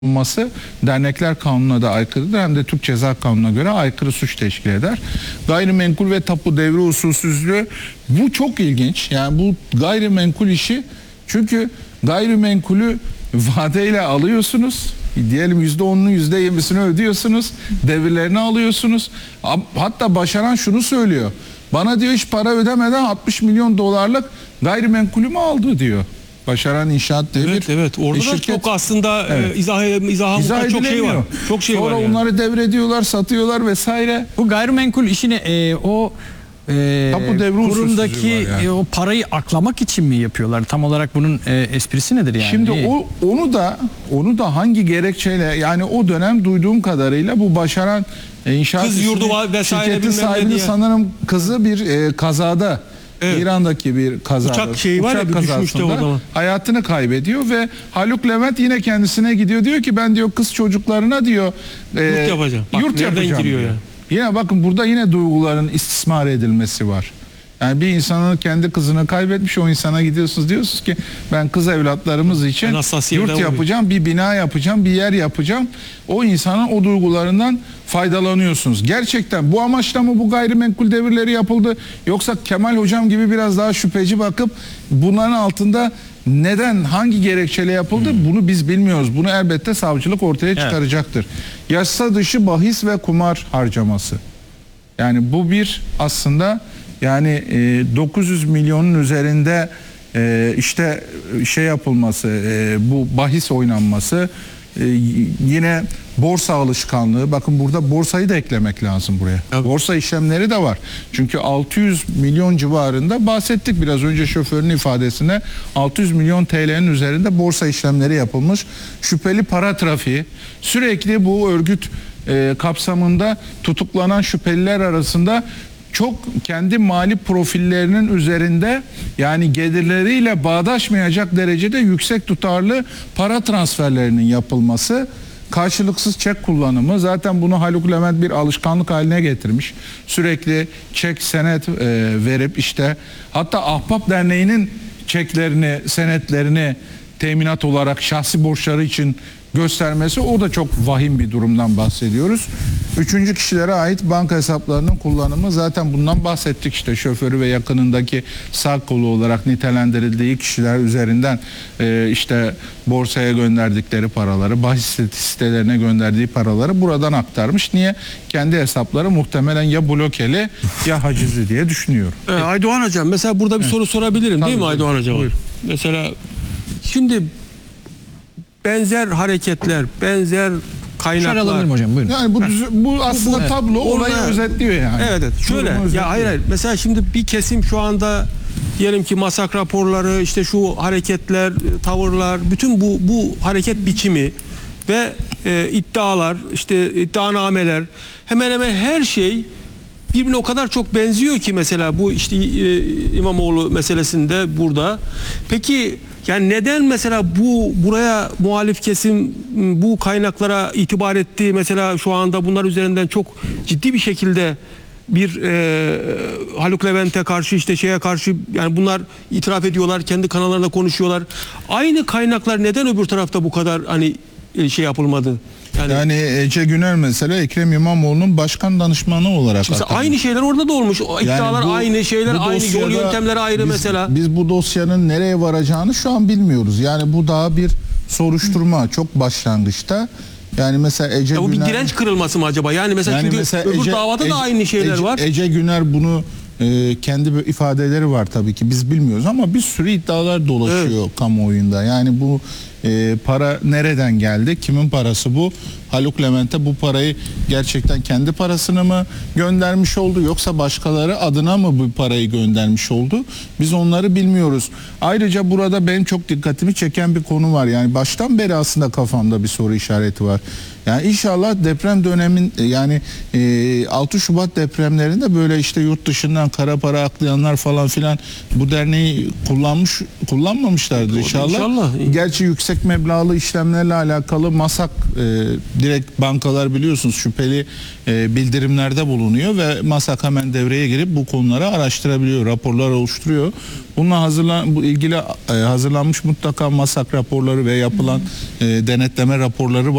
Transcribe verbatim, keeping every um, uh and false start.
olması dernekler kanununa da aykırıdır, hem de Türk Ceza Kanunu'na göre aykırı suç teşkil eder. Gayrimenkul ve tapu devri usulsüzlüğü, bu çok ilginç. Yani bu gayrimenkul işi, çünkü gayrimenkulü vadeyle alıyorsunuz. Diyelim yüzde onunu yüzde yirmisini ödüyorsunuz. Devirlerini alıyorsunuz. Hatta başaran şunu söylüyor. Bana diyor hiç para ödemeden altmış milyon dolarlık gayrimenkulümü aldı diyor. Başaran İnşaat diye evet, bir evet. Orada şirket. da çok aslında evet. izah, izah, izah çok şey var. Çok şey Sonra var yani. onları devrediyorlar, satıyorlar vesaire. Bu gayrimenkul işini e, o e, kurumdaki yani. e, o parayı aklamak için mi yapıyorlar? Tam olarak bunun e, esprisi nedir yani? Şimdi o onu da onu da hangi gerekçeyle, yani o dönem duyduğum kadarıyla bu başaran e, inşaat kız yurdu vesaire şirketin sahibinin sanırım kızı bir e, kazada, evet. İran'daki bir kazada, uçak şeyi var ya, kazasında hayatını kaybediyor ve Haluk Levent yine kendisine gidiyor, diyor ki ben diyor kız çocuklarına diyor e, yurt yapacağım. Bak, yurt yapacağım giriyor diyor. Ya. Yine bakın burada yine duyguların istismar edilmesi var. Yani bir insanın kendi kızını kaybetmiş, o insana gidiyorsunuz, diyorsunuz ki ben kız evlatlarımız için yurt yapacağım, bir bina yapacağım, bir yer yapacağım. O insanın o duygularından faydalanıyorsunuz. Gerçekten bu amaçla mı bu gayrimenkul devirleri yapıldı? Yoksa Kemal Hocam gibi biraz daha şüpheci bakıp bunların altında neden, hangi gerekçeyle yapıldı? Hmm. Bunu biz bilmiyoruz. Bunu elbette savcılık ortaya çıkaracaktır. Evet. Yasa dışı bahis ve kumar harcaması. Yani bu bir aslında yani e, dokuz yüz milyonun üzerinde e, işte şey yapılması, e, bu bahis oynanması, e, yine borsa alışkanlığı. Bakın burada borsayı da eklemek lazım buraya. Evet. Borsa işlemleri de var. Çünkü altı yüz milyon civarında bahsettik biraz önce şoförün ifadesinde, altı yüz milyon T L'nin üzerinde borsa işlemleri yapılmış. Şüpheli para trafiği, sürekli bu örgüt e, kapsamında tutuklanan şüpheliler arasında çok kendi mali profillerinin üzerinde, yani gelirleriyle bağdaşmayacak derecede yüksek tutarlı para transferlerinin yapılması, karşılıksız çek kullanımı, zaten bunu Haluk Levent bir alışkanlık haline getirmiş. Sürekli çek, senet e, verip işte, hatta Ahbap Derneği'nin çeklerini, senetlerini teminat olarak şahsi borçları için göstermesi, o da çok vahim bir durumdan bahsediyoruz. Üçüncü kişilere ait banka hesaplarının kullanımı, zaten bundan bahsettik, işte şoförü ve yakınındaki sağ kolu olarak nitelendirildiği kişiler üzerinden e, işte borsaya gönderdikleri paraları, bahis sitelerine gönderdiği paraları buradan aktarmış. Niye? Kendi hesapları muhtemelen ya blokeli ya hacizli diye düşünüyorum. Ee, Aydoğan Hocam, mesela burada bir evet. soru sorabilirim. Tabii, değil mi Aydoğan Hocam? Buyur. Mesela şimdi benzer hareketler, benzer kaynaklar. Alabilirim hocam, buyurun. Yani bu, bu aslında bu, tablo evet. olayı Ona, özetliyor yani. Evet, evet. Şöyle, ya hayır, hayır. Mesela şimdi bir kesim şu anda diyelim ki masak raporları, işte şu hareketler, tavırlar, bütün bu bu hareket biçimi ve e, iddialar, işte iddianameler, hemen hemen her şey birbirine o kadar çok benziyor ki, mesela bu işte e, İmamoğlu meselesinde burada. Peki yani neden mesela bu buraya muhalif kesim bu kaynaklara itibar etti? Mesela şu anda bunlar üzerinden çok ciddi bir şekilde bir e, Haluk Levent'e karşı, işte şeye karşı, yani bunlar itiraf ediyorlar, kendi kanallarında konuşuyorlar. Aynı kaynaklar neden öbür tarafta bu kadar hani şey yapılmadı? Yani, yani Ece Güner mesela Ekrem İmamoğlu'nun başkan danışmanı olarak aynı şeyler orada da olmuş. O iddialar yani bu, aynı şeyler, aynı yol yöntemleri ayrı biz, mesela. Biz bu dosyanın nereye varacağını şu an bilmiyoruz. Yani bu daha bir soruşturma, çok başlangıçta. Yani mesela Ece ya bu Güner, bir direnç kırılması mı acaba? Yani mesela yani çünkü mesela öbür Ece, davada Ece, da aynı şeyler Ece, var. Ece Güner bunu e, kendi ifadeleri var tabii ki, biz bilmiyoruz ama bir sürü iddialar dolaşıyor evet. kamuoyunda. Yani bu e, para nereden geldi? Kimin parası bu? Haluk Levent'e bu parayı gerçekten kendi parasını mı göndermiş oldu, yoksa başkaları adına mı bu parayı göndermiş oldu? Biz onları bilmiyoruz. Ayrıca burada benim çok dikkatimi çeken bir konu var. Yani baştan beri aslında kafamda bir soru işareti var. Yani inşallah deprem dönemin, yani e, altı Şubat depremlerinde böyle işte yurt dışından kara para aklayanlar falan filan bu derneği kullanmış kullanmamışlardır inşallah. İnşallah. Gerçi yüksek yüksek meblağlı işlemlerle alakalı MASAK e, direkt bankalar biliyorsunuz şüpheli e, bildirimlerde bulunuyor ve MASAK hemen devreye girip bu konuları araştırabiliyor, raporlar oluşturuyor. Bununla hazırlan bu ilgili e, hazırlanmış mutlaka MASAK raporları ve yapılan e, denetleme raporları var.